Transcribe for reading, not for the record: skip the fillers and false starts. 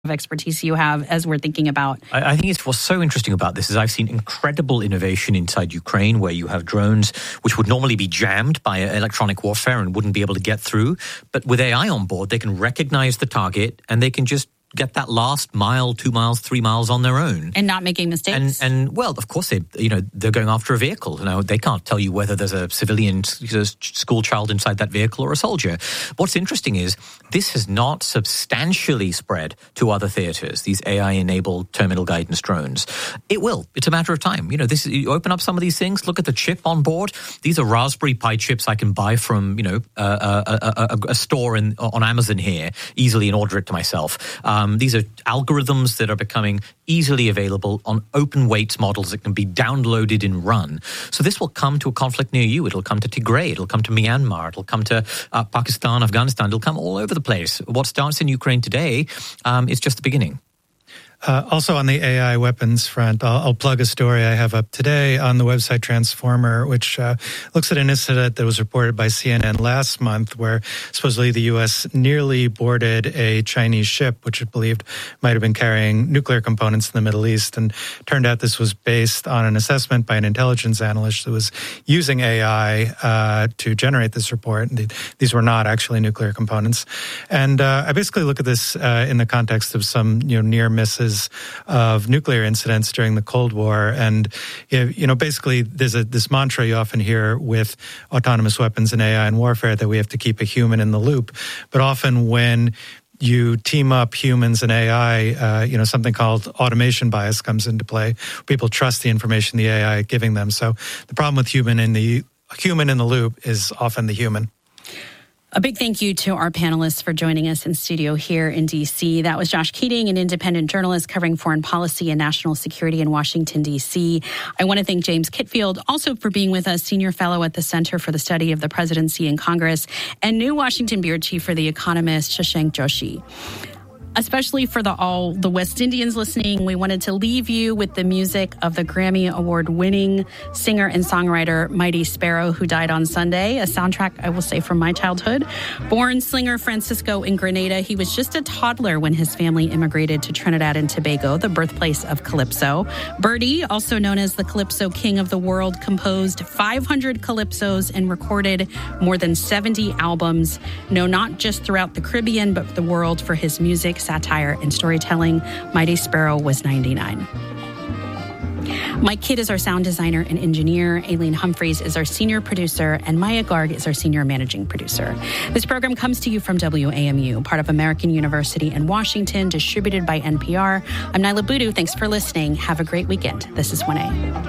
expertise you have as we're thinking about. I think what's so interesting about this is I've seen incredible innovation inside Ukraine where you have drones which would normally be jammed by electronic warfare and wouldn't be able to get through. But with AI on board, they can recognize the target and they can just get that last mile, 2 miles, 3 miles on their own. And not making mistakes. And well, of course, they're going after a vehicle. They can't tell you whether there's a civilian school child inside that vehicle or a soldier. What's interesting is this has not substantially spread to other theaters, these AI-enabled terminal guidance drones. It will. It's a matter of time. You open up some of these things, look at the chip on board. These are Raspberry Pi chips I can buy from, a store on Amazon here easily and order it to myself. These are algorithms that are becoming easily available on open weights models that can be downloaded and run. So this will come to a conflict near you. It'll come to Tigray. It'll come to Myanmar. It'll come to Pakistan, Afghanistan. It'll come all over the place. What starts in Ukraine today is just the beginning. Also on the AI weapons front, I'll plug a story I have up today on the website Transformer, which looks at an incident that was reported by CNN last month where supposedly the U.S. nearly boarded a Chinese ship, which it believed might have been carrying nuclear components in the Middle East. And turned out this was based on an assessment by an intelligence analyst who was using AI to generate this report. These were not actually nuclear components. And I basically look at this in the context of some near misses of nuclear incidents during the Cold War. And, basically there's this mantra you often hear with autonomous weapons and AI and warfare that we have to keep a human in the loop. But often when you team up humans and AI, something called automation bias comes into play. People trust the information the AI is giving them. So the problem with human in the loop is often the human. A big thank you to our panelists for joining us in studio here in D.C. That was Josh Keating, an independent journalist covering foreign policy and national security in Washington, D.C. I want to thank James Kitfield also for being with us, senior fellow at the Center for the Study of the Presidency and Congress, and new Washington bureau chief for The Economist, Shashank Joshi. Especially for all the West Indians listening, we wanted to leave you with the music of the Grammy Award-winning singer and songwriter Mighty Sparrow, who died on Sunday, a soundtrack, I will say, from my childhood. Born Slinger Francisco in Grenada, he was just a toddler when his family immigrated to Trinidad and Tobago, the birthplace of Calypso. Birdie, also known as the Calypso King of the World, composed 500 calypsos and recorded more than 70 albums, known not just throughout the Caribbean, but the world for his music, satire, and storytelling. Mighty Sparrow was 99. Mike Kidd is our sound designer and engineer. Aileen Humphreys is our senior producer, and Maya Garg is our senior managing producer. This program comes to you from WAMU, part of American University in Washington, distributed by NPR. I'm Nyla Boodoo. Thanks for listening. Have a great weekend. This is 1A.